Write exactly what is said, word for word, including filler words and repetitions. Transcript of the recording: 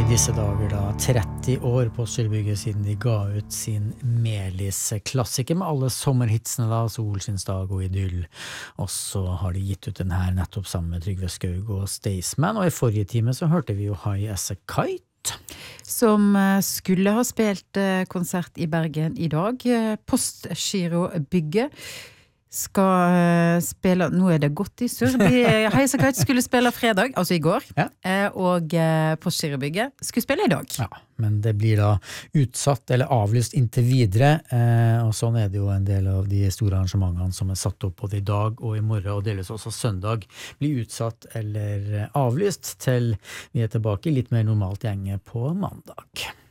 i disse dager da tretti år på Stillbygget siden de ga ut sin Melis-klassiker med alle sommerhitsene da, Solskinnsdag og Idyll. Og så har de gitt ut den her nettopp sammen med Trygve Skaug og Staysman, og i forrige time så hørte vi jo High as a Kite. Som skulle ha spilt konsert i Bergen i dag. Postgirobygget skal spille, nå er det godt i sur, de High as a Kite skulle spille fredag, altså i går, ja. Og Postgirobygget skulle spille i dag. Ja, men det blir da utsatt eller avlyst inntil videre, og sånn er det jo en del av de store arrangementene som er satt opp både i dag og i morgen, og delvis også søndag, blir utsatt eller avlyst til vi er tilbake i litt mer normalt gjenge på mandag.